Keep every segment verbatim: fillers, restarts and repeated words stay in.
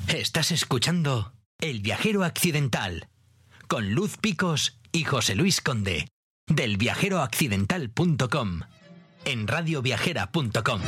Estás escuchando El Viajero Accidental con Luz Picos y José Luis Conde del viajero accidental punto com en radio viajera punto com.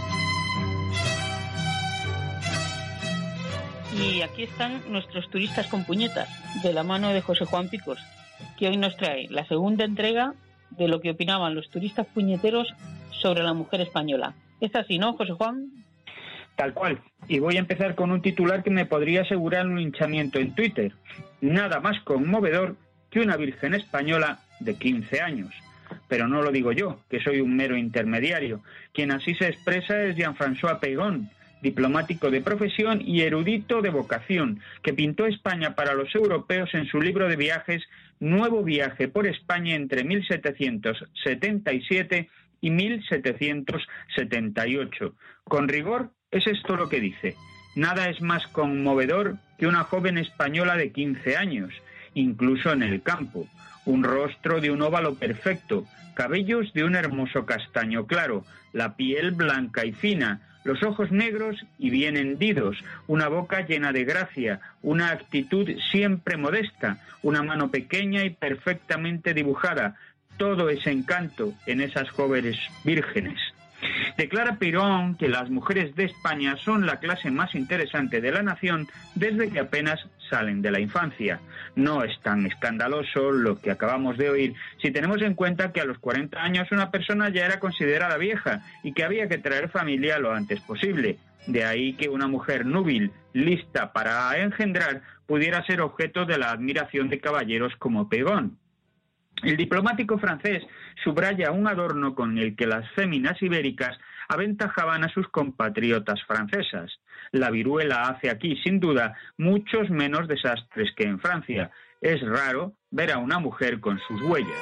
Y aquí están nuestros turistas con puñetas, de la mano de José Juan Picos, que hoy nos trae la segunda entrega de lo que opinaban los turistas puñeteros sobre la mujer española. ¿Es así, no, José Juan? Tal cual. Y voy a empezar con un titular que me podría asegurar un linchamiento en Twitter. Nada más conmovedor que una virgen española de quince años. Pero no lo digo yo, que soy un mero intermediario. Quien así se expresa es Jean-François Peyron, diplomático de profesión y erudito de vocación, que pintó España para los europeos en su libro de viajes Nuevo viaje por España entre mil setecientos setenta y siete y mil setecientos setenta y ocho. Con rigor, es esto lo que dice. Nada es más conmovedor que una joven española de quince años, incluso en el campo. Un rostro de un óvalo perfecto, cabellos de un hermoso castaño claro, la piel blanca y fina, los ojos negros y bien hendidos, una boca llena de gracia, una actitud siempre modesta, una mano pequeña y perfectamente dibujada. Todo es encanto en esas jóvenes vírgenes. Declara Peyron que las mujeres de España son la clase más interesante de la nación desde que apenas salen de la infancia. No es tan escandaloso lo que acabamos de oír si tenemos en cuenta que a los cuarenta años una persona ya era considerada vieja y que había que traer familia lo antes posible. De ahí que una mujer núbil, lista para engendrar, pudiera ser objeto de la admiración de caballeros como Peyron. El diplomático francés subraya un adorno con el que las féminas ibéricas aventajaban a sus compatriotas francesas. La viruela hace aquí, sin duda, muchos menos desastres que en Francia. Es raro ver a una mujer con sus huellas.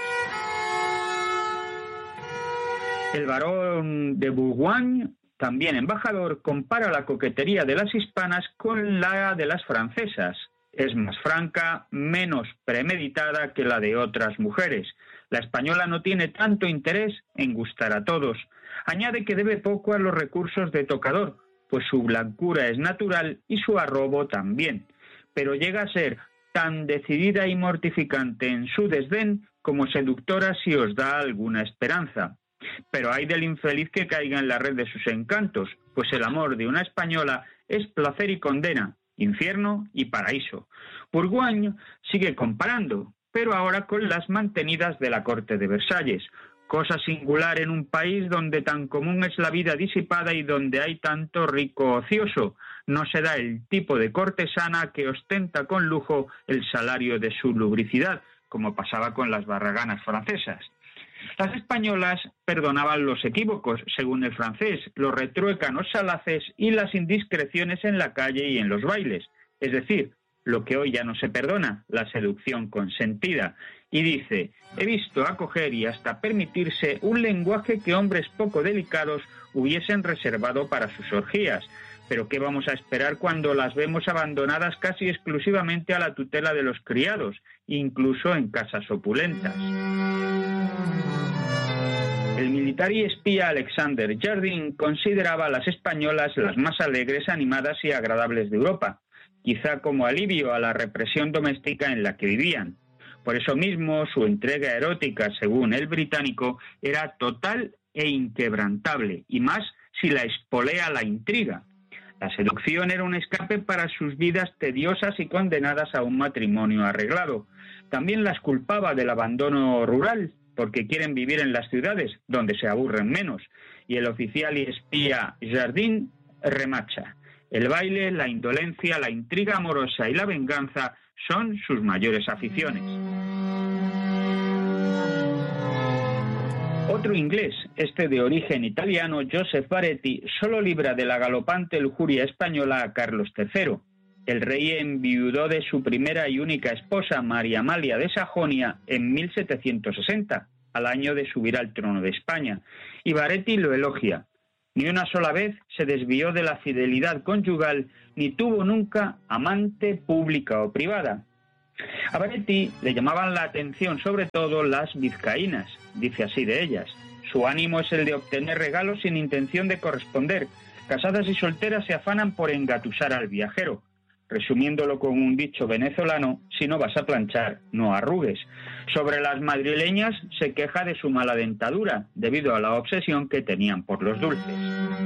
El barón de Bourgogne, también embajador, compara la coquetería de las hispanas con la de las francesas. Es más franca, menos premeditada que la de otras mujeres. La española no tiene tanto interés en gustar a todos. Añade que debe poco a los recursos de tocador, pues su blancura es natural y su arrobo también. Pero llega a ser tan decidida y mortificante en su desdén como seductora si os da alguna esperanza. Pero hay del infeliz que caiga en la red de sus encantos, pues el amor de una española es placer y condena, infierno y paraíso. Bourgogne sigue comparando, pero ahora con las mantenidas de la corte de Versalles, cosa singular en un país donde tan común es la vida disipada y donde hay tanto rico ocioso. No se da el tipo de cortesana que ostenta con lujo el salario de su lubricidad, como pasaba con las barraganas francesas. Las españolas perdonaban los equívocos, según el francés, los retruécanos salaces y las indiscreciones en la calle y en los bailes, es decir, lo que hoy ya no se perdona, la seducción consentida. Y dice, he visto acoger y hasta permitirse un lenguaje que hombres poco delicados hubiesen reservado para sus orgías. Pero ¿qué vamos a esperar cuando las vemos abandonadas casi exclusivamente a la tutela de los criados, incluso en casas opulentas? El militar y espía Alexander Jardine consideraba a las españolas las más alegres, animadas y agradables de Europa, quizá como alivio a la represión doméstica en la que vivían. Por eso mismo, su entrega erótica, según el británico, era total e inquebrantable, y más si la espolea la intriga. La seducción era un escape para sus vidas tediosas y condenadas a un matrimonio arreglado. También las culpaba del abandono rural, porque quieren vivir en las ciudades, donde se aburren menos. Y el oficial y espía Jardine remacha. El baile, la indolencia, la intriga amorosa y la venganza son sus mayores aficiones. Otro inglés, este de origen italiano, Joseph Baretti, solo libra de la galopante lujuria española a Carlos tercero. El rey enviudó de su primera y única esposa, María Amalia de Sajonia, en mil setecientos sesenta, al año de subir al trono de España, y Baretti lo elogia. Ni una sola vez se desvió de la fidelidad conyugal, ni tuvo nunca amante pública o privada. A Baretti le llamaban la atención sobre todo las vizcaínas, dice así de ellas. Su ánimo es el de obtener regalos sin intención de corresponder. Casadas y solteras se afanan por engatusar al viajero. resumiéndolo con un dicho venezolano, si no vas a planchar, no arrugues. Sobre las madrileñas se queja de su mala dentadura, debido a la obsesión que tenían por los dulces.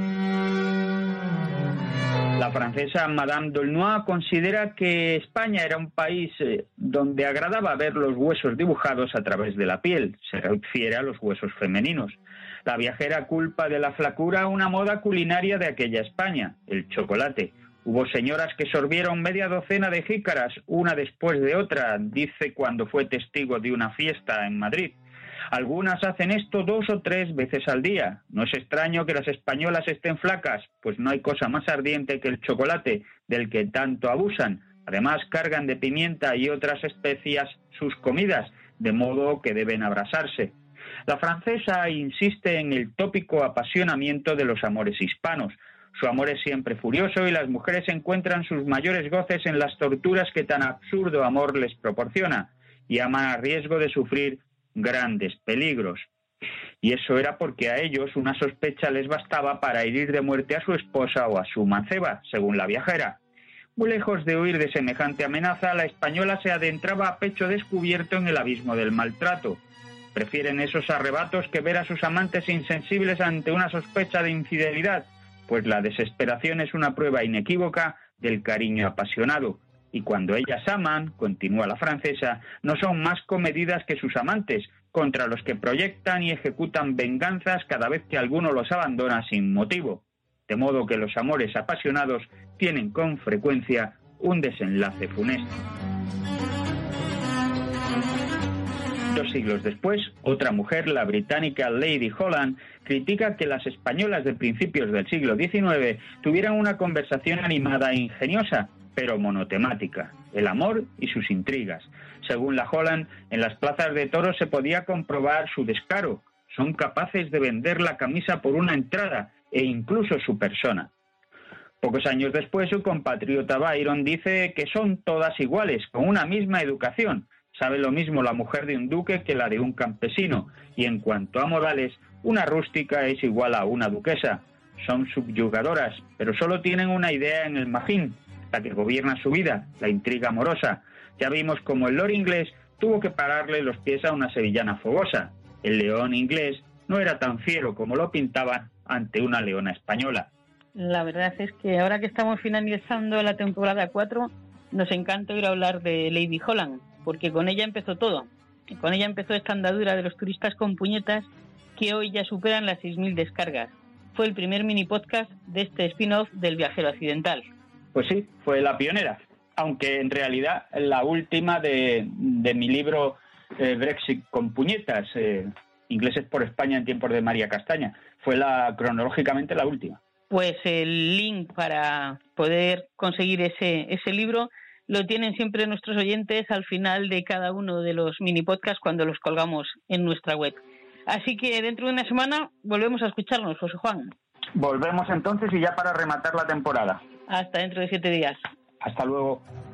La francesa Madame d'Aulnoy considera que España era un país eh, donde agradaba ver los huesos dibujados a través de la piel, se refiere a los huesos femeninos. La viajera culpa de la flacura una moda culinaria de aquella España, el chocolate. Hubo señoras que sorbieron media docena de jícaras, una después de otra, dice cuando fue testigo de una fiesta en Madrid. Algunas hacen esto dos o tres veces al día. No es extraño que las españolas estén flacas, pues no hay cosa más ardiente que el chocolate, del que tanto abusan. Además, cargan de pimienta y otras especias sus comidas, de modo que deben abrasarse. La francesa insiste en el tópico apasionamiento de los amores hispanos. Su amor es siempre furioso y las mujeres encuentran sus mayores goces en las torturas que tan absurdo amor les proporciona, y aman a riesgo de sufrir grandes peligros. Y eso era porque a ellos una sospecha les bastaba para herir de muerte a su esposa o a su manceba, según la viajera. Muy lejos de huir de semejante amenaza, la española se adentraba a pecho descubierto en el abismo del maltrato. Prefieren esos arrebatos que ver a sus amantes insensibles ante una sospecha de infidelidad, pues la desesperación es una prueba inequívoca del cariño apasionado. Y cuando ellas aman, continúa la francesa, no son más comedidas que sus amantes, contra los que proyectan y ejecutan venganzas cada vez que alguno los abandona sin motivo. De modo que los amores apasionados tienen con frecuencia un desenlace funesto. Dos siglos después, otra mujer, la británica Lady Holland, critica que las españolas de principios del siglo diecinueve tuvieran una conversación animada e ingeniosa, pero monotemática, el amor y sus intrigas. Según la Holland, en las plazas de toros se podía comprobar su descaro. Son capaces de vender la camisa por una entrada e incluso su persona. Pocos años después, su compatriota Byron dice que son todas iguales, con una misma educación. Sabe lo mismo la mujer de un duque que la de un campesino, y en cuanto a modales, una rústica es igual a una duquesa. Son subyugadoras, pero solo tienen una idea en el magín, la que gobierna su vida, la intriga amorosa. Ya vimos cómo el lord inglés tuvo que pararle los pies a una sevillana fogosa. El león inglés no era tan fiero como lo pintaban ante una leona española. La verdad es que ahora que estamos finalizando la temporada cuatro, nos encanta oír hablar de Lady Holland, porque con ella empezó todo. Y con ella empezó esta andadura de los turistas con puñetas que hoy ya superan las seis mil descargas. Fue el primer mini podcast de este spin-off del viajero accidental. Pues sí, fue la pionera, aunque en realidad la última de, de mi libro eh, Brexit con puñetas, eh, ingleses por España en tiempos de María Castaña. Fue la cronológicamente la última. Pues el link para poder conseguir ese, ese libro lo tienen siempre nuestros oyentes al final de cada uno de los mini podcasts cuando los colgamos en nuestra web. Así que dentro de una semana volvemos a escucharnos, José Juan. Volvemos entonces y ya para rematar la temporada. Hasta dentro de siete días. Hasta luego.